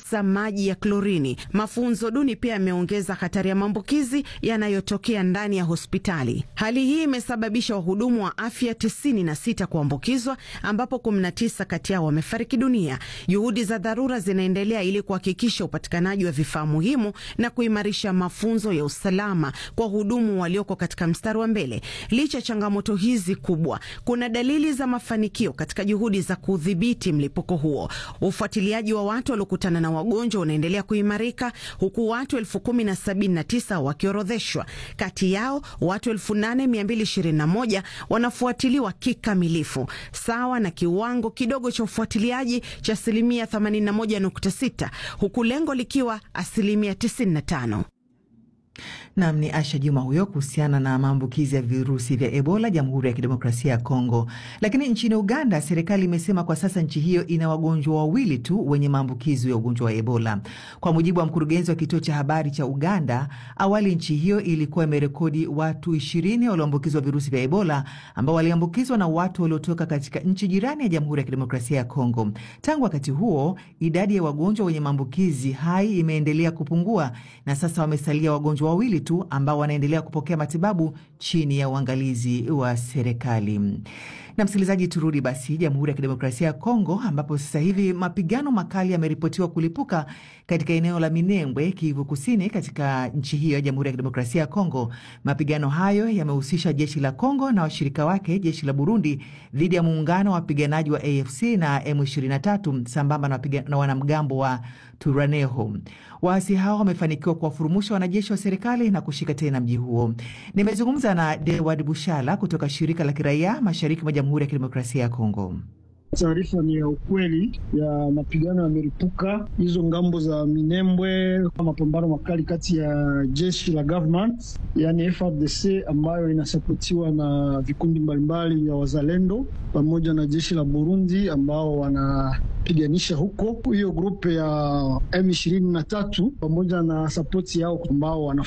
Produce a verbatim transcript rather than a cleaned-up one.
za maji ya klorini. Mafunzo duni pia yameongeza hatari ya maambukizi yanayotokea ndani ya hospitali. Hali hii imesababisha wahudumu wa afya tisini na sita kuambukizwa, ambapo kumi na tisa kati yao wamefariki dunia. Juhudi za dharura zinaendelea ili kuhakikisha upatikanaji wa vifaa muhimu na kuimarisha mafunzo ya usalama kwa wahudumu walioko katika mstari wa mbele. Licha changamoto hizi kubwa, kuna dalili za mafanikio katika juhudi za kudhibiti mlipuko huo. Ufuatiliaji wa watu waliokutana na wagonjwa unaendelea kuimarika, huku watu elfu kumi na sabini na tisa wakiorodheshwa. Kati yao watu elfu nane mia mbili ishirini na moja wanafuatiliwa kikamilifu, sawa na kiwango kidogo cha ufuatiliaji cha asilimia themanini na moja nukta sita, huku lengo likiwa asilimia tisini na tano. Naam, ni Asha Juma huyo kuhusiana na maambukizi ya virusi vya Ebola Jamhuri ya Kidemokrasia ya Kongo. Lakini nchini Uganda, serikali imesema kwa sasa nchi hiyo ina wagonjwa wawili tu wenye maambukizi ya ugonjwa wa Ebola. Kwa mujibu wa mkurugenzi wa kituo cha habari cha Uganda, awali nchi hiyo ilikuwa imerekodi watu ishirini walioambukizwa virusi vya Ebola ambao waliambukizwa na watu waliotoka katika nchi jirani ya Jamhuri ya Kidemokrasia ya Kongo. Tangu wakati huo, idadi ya wagonjwa wenye maambukizi hai imeendelea kupungua na sasa wamesalia wagonjwa wawili tu ambao wanaendelea kupokea matibabu chini ya uangalizi wa serikali. Na msikilizaji, turudi basi Jamhuri ya Kidemokrasia ya Kongo, ambapo sasa hivi mapigano makali yameripotiwa kulipuka katika eneo la Minembwe, Kivu Kusini, katika nchi hiyo ya Jamhuri ya Kidemokrasia ya Kongo. Mapigano hayo yamehusisha jeshi la Kongo na washirika wake, jeshi la Burundi, dhidi ya muungano wa wapiganaji wa A F C na M ishirini na tatu sambamba na, na wanamgambo wa Turaneho. Waasi hao wamefanikiwa kuwafurumusha wanajeshi wa serikali na kushika tena mji huo. Nimezungumza na Dewad Bushala kutoka shirika la kiraia mashariki mwa Jamhuri ya Kidemokrasia ya Kongo. Taarifa ni ya ukweli ya mapigano yameripuka hizo ngambo za Minembwe, mapambano makali kati ya jeshi la government yani F A R D C ambayo inasapotiwa na vikundi mbalimbali vya wazalendo pamoja na jeshi la Burundi ambao wanapiganisha huko. Hiyo grupe ya M ishirini na tatu pamoja na sapoti yao ambao wana